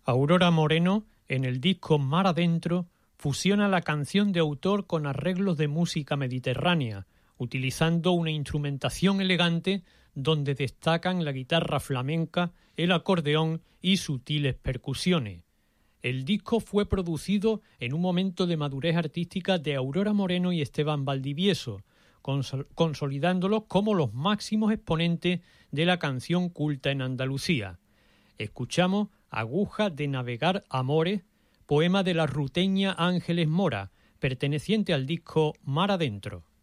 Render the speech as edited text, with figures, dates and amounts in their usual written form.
Aurora Moreno, en el disco Mar Adentro, fusiona la canción de autor con arreglos de música mediterránea, utilizando una instrumentación elegante donde destacan la guitarra flamenca, el acordeón y sutiles percusiones. El disco fue producido en un momento de madurez artística de Aurora Moreno y Esteban Valdivieso, consolidándolos como los máximos exponentes de la canción culta en Andalucía. Escuchamos Aguja de navegar amores, poema de la ruteña Ángeles Mora, perteneciente al disco Mar Adentro.